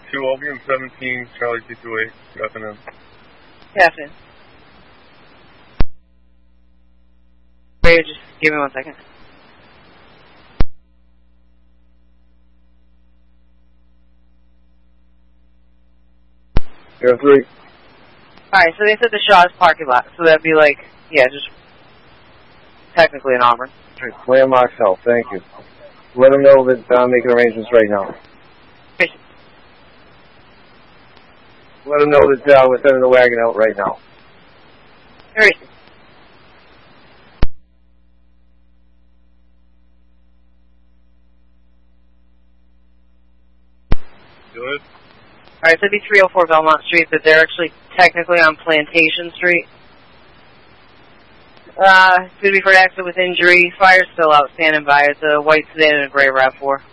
2, Obium 17, Charlie 228, good afternoon. Good afternoon. Wait, just give me 1 second. Air 3. Alright, so they said the Shaw's parking lot, so that'd be like, yeah, just technically an Auburn. Landmark Health, thank you. Let them know that I'm making arrangements right now. Let them know that we're sending the wagon out right now. Alright. Good. Alright, so it'd be 304 Belmont Street, but they're actually technically on Plantation Street. It's going to be for an accident with injury. Fire's still out standing by. It's a white sedan and a gray RAV4.